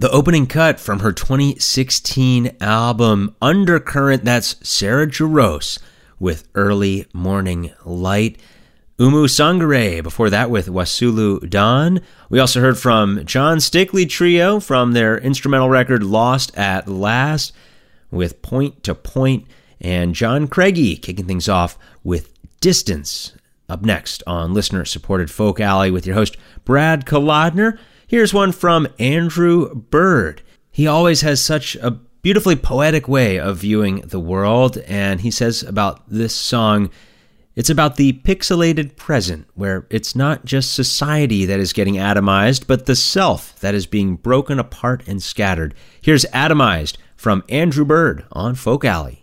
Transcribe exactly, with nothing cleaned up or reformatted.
The opening cut from her twenty sixteen album Undercurrent, that's Sarah Jarosz with Early Morning Light. Umu Sangare before that with Wasulu Dawn. We also heard from John Stickley Trio from their instrumental record Lost at Last with Point to Point, and John Craigie kicking things off with Distance. Up next on listener-supported Folk Alley with your host Brad Kolodner. Here's one from Andrew Bird. He always has such a beautifully poetic way of viewing the world, and he says about this song, it's about the pixelated present, where it's not just society that is getting atomized, but the self that is being broken apart and scattered. Here's Atomized from Andrew Bird on Folk Alley.